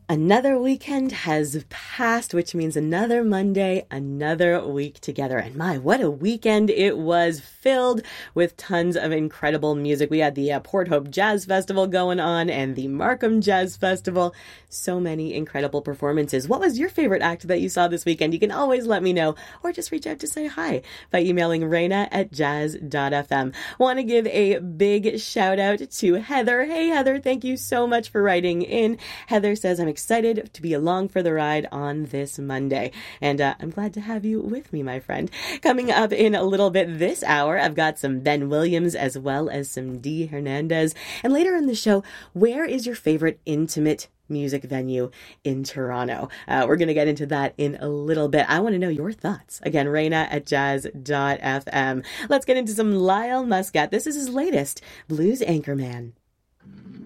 Another weekend has passed, which means another Monday, another week together. And my, what a weekend it was, filled with tons of incredible music. We had the Port Hope Jazz Festival going on and the Markham Jazz Festival. So many incredible performances. What was your favorite act that you saw this weekend? You can always let me know or just reach out to say hi by emailing Raina@jazz.fm. Want to give a big shout out to Heather. Hey, Heather, thank you so much for writing in. Heather says, I'm excited to be along for the ride on this Monday. And I'm glad to have you with me, my friend. Coming up in a little bit this hour, I've got some Ben Williams as well as some Dee Hernandez. And later in the show, where is your favorite intimate music venue in Toronto? We're going to get into that in a little bit. I want to know your thoughts. Again, Raina@jazz.fm. Let's get into some Lyle Muscat. This is his latest, Blues Anchorman.